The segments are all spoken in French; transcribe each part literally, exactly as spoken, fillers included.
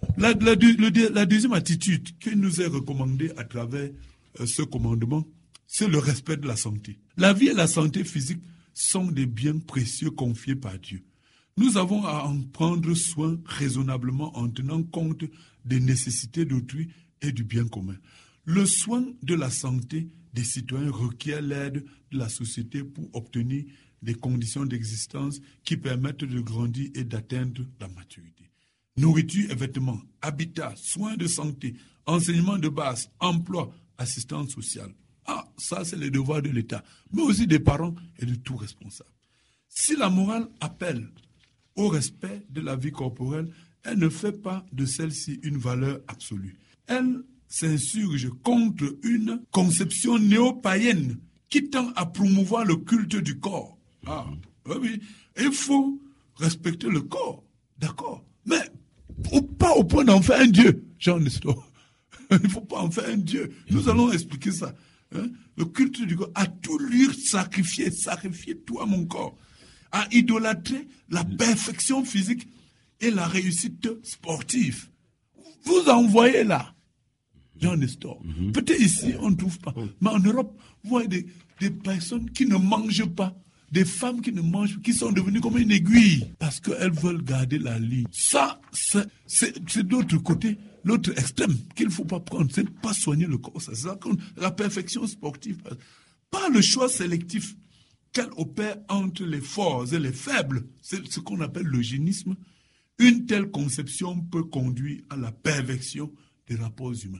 La, la, le, la deuxième attitude qui nous est recommandée à travers euh, ce commandement, c'est le respect de la santé. La vie et la santé physique sont des biens précieux confiés par Dieu. Nous avons à en prendre soin raisonnablement en tenant compte des nécessités d'autrui et du bien commun. Le soin de la santé des citoyens requiert l'aide de la société pour obtenir des conditions d'existence qui permettent de grandir et d'atteindre la maturité. Nourriture et vêtements, habitat, soins de santé, enseignement de base, emploi, assistance sociale. Ah, ça c'est le devoir de l'État, mais aussi des parents et de tout responsable. Si la morale appelle au respect de la vie corporelle, elle ne fait pas de celle-ci une valeur absolue. Elle s'insurge contre une conception néo-païenne qui tend à promouvoir le culte du corps. Ah, oui, il faut respecter le corps, d'accord, mais pas au point d'en faire un dieu, Jean-Nestor. Il ne faut pas en faire un dieu. Nous allons expliquer ça. Hein? Le culte du corps, à tout lui sacrifier, sacrifier tout à mon corps, à idolâtrer la perfection physique et la réussite sportive. Vous en voyez là, Jean-Nestor. Mm-hmm. Peut-être ici, on ne trouve pas. Mais en Europe, vous voyez des, des personnes qui ne mangent pas, des femmes qui ne mangent, qui sont devenues comme une aiguille parce qu'elles veulent garder la ligne. Ça, c'est, c'est, c'est de l'autre côté, l'autre extrême qu'il ne faut pas prendre. C'est pas soigner le corps. C'est ça, la perfection sportive. Pas le choix sélectif qu'elle opère entre les forts et les faibles. C'est ce qu'on appelle l'eugénisme. Une telle conception peut conduire à la perversion des rapports humains.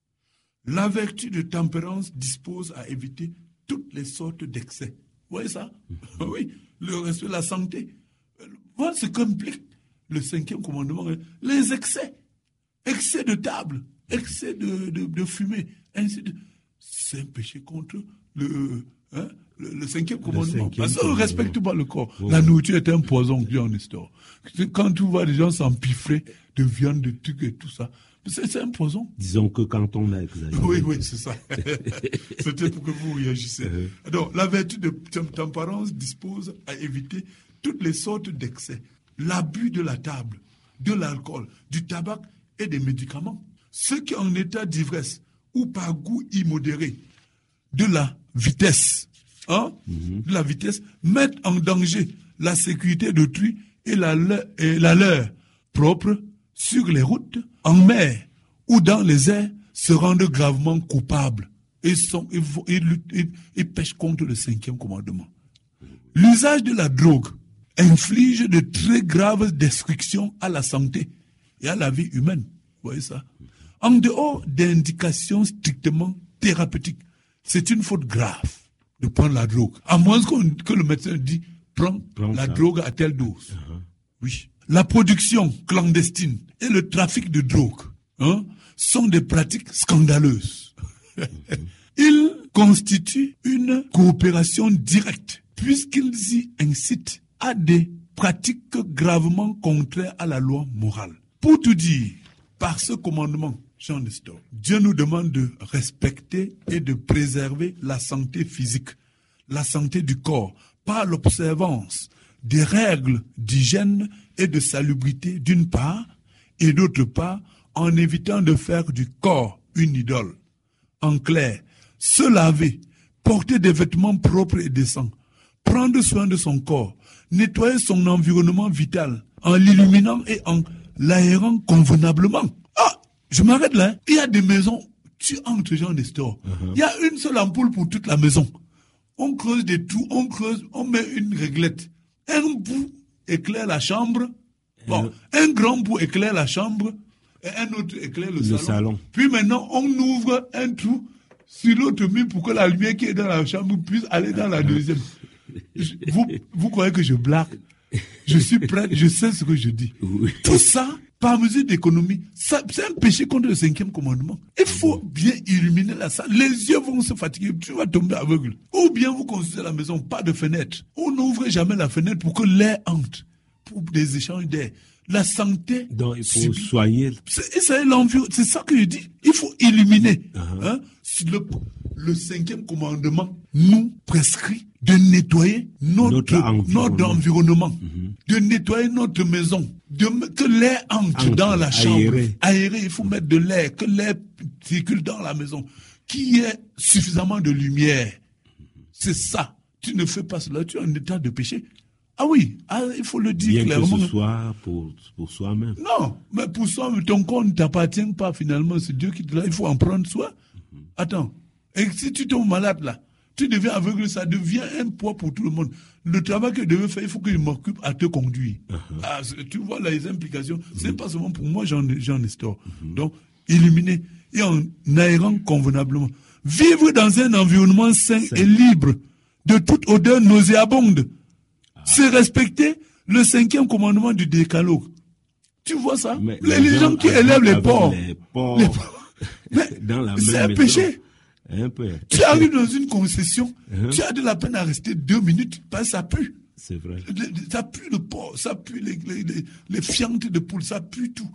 La vertu de tempérance dispose à éviter toutes les sortes d'excès. Vous voyez ça? Mm-hmm. Oui, le respect de la santé. Voilà ce qu'implique le cinquième commandement. Les excès. Excès de table, excès de, de, de fumée, ainsi de... C'est un péché contre le, hein, le, le cinquième commandement. Le Parce qu'on ne respecte pas le corps. Oh. La nourriture est un poison, Jean-Nestor. Quand tu vois des gens s'empiffrer de viande, de trucs et tout ça, c'est, c'est un poison. Disons que quand on a exagéré. Oui, oui, c'est ça. C'était pour que vous réagissiez. Uh-huh. Donc, la vertu de tempérance dispose à éviter toutes les sortes d'excès. L'abus de la table, de l'alcool, du tabac et des médicaments. Ceux qui en état d'ivresse ou par goût immodéré de la vitesse, hein, mm-hmm. de la vitesse, mettent en danger la sécurité d'autrui et la, et la leur propre sur les routes, en mer ou dans les airs, se rendent gravement coupables et, sont, et, et, et, et pêchent contre le cinquième commandement. L'usage de la drogue inflige de très graves destructions à la santé et à la vie humaine. Vous voyez ça? En dehors d'indications strictement thérapeutiques, c'est une faute grave de prendre la drogue. À moins que le médecin dit, prends Prends la ça. drogue à telle dose. Uh-huh. Oui. La production clandestine et le trafic de drogue, hein, sont des pratiques scandaleuses. Uh-huh. Ils constituent une coopération directe, puisqu'ils y incitent à des pratiques gravement contraires à la loi morale. Pour tout dire, par ce commandement, Jean-Nestor, Dieu nous demande de respecter et de préserver la santé physique, la santé du corps, par l'observance des règles d'hygiène et de salubrité d'une part, et d'autre part, en évitant de faire du corps une idole. En clair, se laver, porter des vêtements propres et décents, prendre soin de son corps, nettoyer son environnement vital en l'illuminant et en l'aérant convenablement. Ah, je m'arrête là. Il y a des maisons, tu entres, Jean-Nestor. Uh-huh. Il y a une seule ampoule pour toute la maison. On creuse des trous, on creuse, on met une réglette. Un bout éclaire la chambre. Bon, euh... un grand bout éclaire la chambre et un autre éclaire le, le salon. salon. Puis maintenant, on ouvre un trou sur l'autre mur pour que la lumière qui est dans la chambre puisse aller dans la deuxième. Je, vous, vous croyez que je blague? Je suis prêt, je sais ce que je dis. Oui. Tout ça, par mesure d'économie, ça, c'est un péché contre le cinquième commandement. Il faut bien illuminer la salle. Les yeux vont se fatiguer, tu vas tomber aveugle. Ou bien vous construisez la maison, pas de fenêtre. On n'ouvre jamais la fenêtre pour que l'air entre, pour des échanges d'air. La santé. Donc, il faut subit. soigner. C'est, c'est l'environnement. C'est ça que je dis. Il faut illuminer. Uh-huh. Hein, le, le cinquième commandement nous prescrit de nettoyer notre, notre environnement, notre environnement mm-hmm. de nettoyer notre maison, de, que l'air entre, entre dans la chambre, aéré. aéré, il faut mettre de l'air, que l'air circule dans la maison, qu'il y ait suffisamment de lumière. C'est ça. Tu ne fais pas cela, tu es en état de péché. Ah oui, ah, il faut le dire Bien clairement. Que ce soit pour, pour soi-même. Non, mais pour soi, ton corps ne t'appartient pas finalement, c'est Dieu qui te l'a, il faut en prendre soin. Mm-hmm. Attends, et si tu tombes malade là, tu deviens aveugle, ça devient un poids pour tout le monde. Le travail que je devais faire, il faut que je m'occupe à te conduire. Uh-huh. Ah, tu vois les implications, uh-huh. c'est pas seulement pour moi, j'en, j'en instaure. Uh-huh. Donc, illuminer et en aérant convenablement. Vivre dans un environnement sain c'est... et libre de toute odeur nauséabonde. Ah. C'est respecter le cinquième commandement du décalogue. Tu vois ça? Mais les, les gens qui élèvent les porcs. Les porcs. Les porcs. Mais dans la c'est même un péché. Maison. Un peu. Tu arrives dans une concession, uh-huh. tu as de la peine à rester deux minutes, parce que ça pue. C'est vrai. Ça pue le porc, ça pue les, les, les, les fientes de poule, ça pue tout.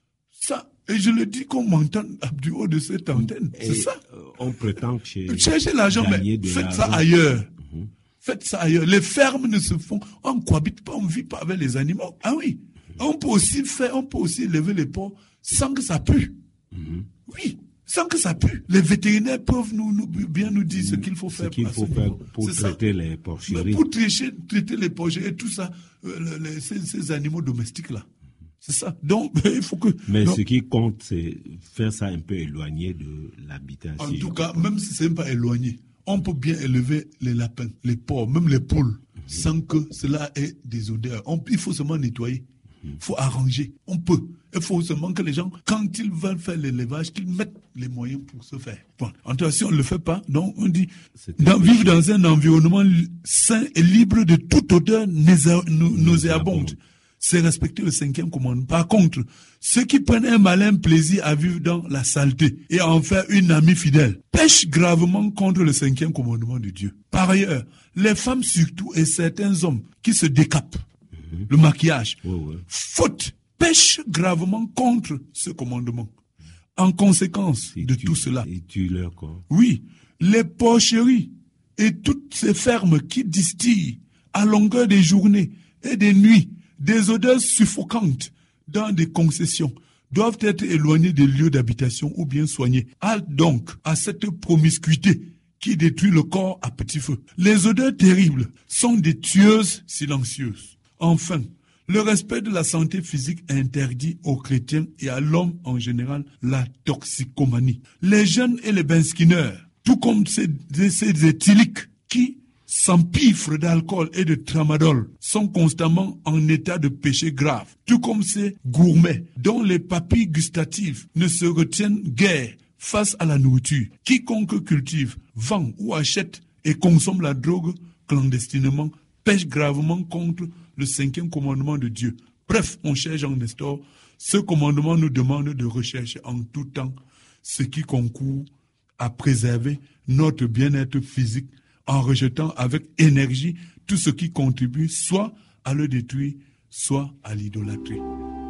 Ça, et je le dis qu'on m'entend du haut de cette antenne, et c'est ça. Euh, on prétend que cherchez l'argent, mais faites ça ailleurs. Uh-huh. Faites ça ailleurs. Les fermes ne se font, on ne cohabite pas, on ne vit pas avec les animaux. Ah oui. Uh-huh. On peut aussi faire, on peut aussi élever les porcs sans que ça pue. Uh-huh. Oui. Sans que ça pue. Les vétérinaires peuvent nous, nous, bien nous dire ce qu'il faut faire. Ce qu'il faut faire pour c'est traiter ça. Les porcheries. Pour traiter, traiter les porcheries et tout ça, euh, les, ces, ces animaux domestiques-là. C'est ça. Donc, il faut que... Mais donc, ce qui compte, c'est faire ça un peu éloigné de l'habitat. En tout cas, même si c'est pas éloigné, on peut bien élever les lapins, les porcs, même les poules, mm-hmm. sans que cela ait des odeurs. On, il faut seulement nettoyer. Il mm-hmm. faut arranger. On peut. Il faut seulement que les gens, quand ils veulent faire l'élevage, qu'ils mettent les moyens pour se faire. Bon. En tout cas, si on ne le fait pas, donc on dit dans, vivre dans un environnement sain et libre de toute odeur nauséabonde. C'est respecter le cinquième commandement. Par contre, ceux qui prennent un malin plaisir à vivre dans la saleté et à en faire une amie fidèle pêchent gravement contre le cinquième commandement de Dieu. Par ailleurs, les femmes surtout et certains hommes qui se décapent, mmh. le maquillage, ouais, ouais. faute, pêchent gravement contre ce commandement. En conséquence et de tu, tout cela, et tu leur corps. Oui, les porcheries et toutes ces fermes qui distillent à longueur des journées et des nuits des odeurs suffocantes dans des concessions doivent être éloignées des lieux d'habitation ou bien soignées. Halte donc à cette promiscuité qui détruit le corps à petit feu. Les odeurs terribles sont des tueuses silencieuses. Enfin, le respect de la santé physique interdit aux chrétiens et à l'homme en général la toxicomanie. Les jeunes et les benskinneurs, tout comme ces, ces éthyliques qui s'empiffrent d'alcool et de tramadol, sont constamment en état de péché grave, tout comme ces gourmets dont les papilles gustatives ne se retiennent guère face à la nourriture. Quiconque cultive, vend ou achète et consomme la drogue clandestinement pêche gravement contre le cinquième commandement de Dieu. Bref, mon cher Jean Nestor, ce commandement nous demande de rechercher en tout temps ce qui concourt à préserver notre bien-être physique en rejetant avec énergie tout ce qui contribue soit à le détruire, soit à l'idolâtrer.